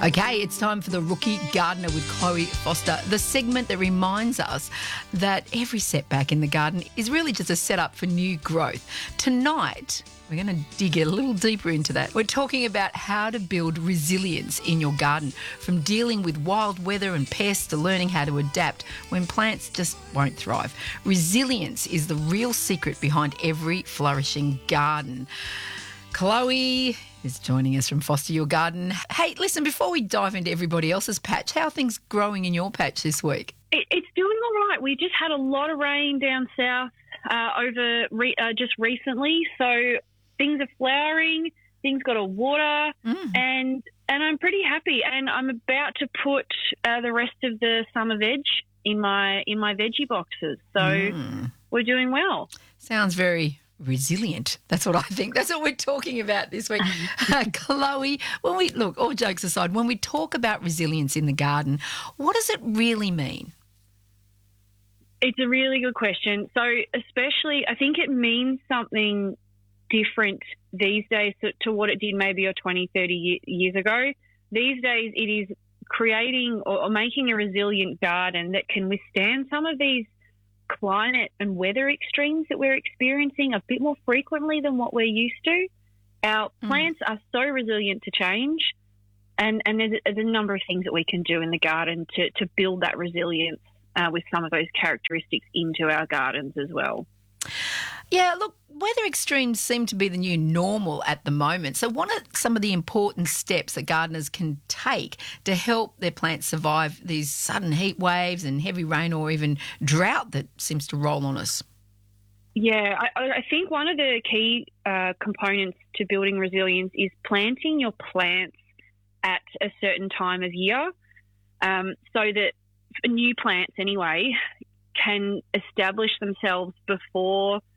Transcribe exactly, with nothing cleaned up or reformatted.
Okay, it's time for the Rookie Gardener with Chloe Foster, the segment that reminds us that every setback in the garden is really just a setup for new growth. Tonight, we're going to dig a little deeper into that. We're talking about how to build resilience in your garden, from dealing with wild weather and pests to learning how to adapt when plants just won't thrive. Resilience is the real secret behind every flourishing garden. Chloe is joining us from Foster Your Garden. Hey, listen, before we dive into everybody else's patch, how are things growing in your patch this week? It, it's doing all right. We just had a lot of rain down south uh, over re- uh, just recently, so things are flowering, things got a water, mm. and and I'm pretty happy. And I'm about to put uh, the rest of the summer veg in my in my veggie boxes, so mm. we're doing well. Sounds very resilient. That's what I think. That's what we're talking about this week. uh, Chloe, when we look, all jokes aside, when we talk about resilience in the garden, what does it really mean? It's a really good question. So especially, I think it means something different these days to, to what it did maybe or twenty, thirty years ago. These days it is creating or, or making a resilient garden that can withstand some of these climate and weather extremes that we're experiencing a bit more frequently than what we're used to. Our mm. plants are so resilient to change, and, and there's, a, there's a number of things that we can do in the garden to, to build that resilience uh, with some of those characteristics into our gardens as well. Yeah, look, weather extremes seem to be the new normal at the moment. So what are some of the important steps that gardeners can take to help their plants survive these sudden heat waves and heavy rain or even drought that seems to roll on us? Yeah, I, I think one of the key uh, components to building resilience is planting your plants at a certain time of year, um, so that new plants anyway can establish themselves before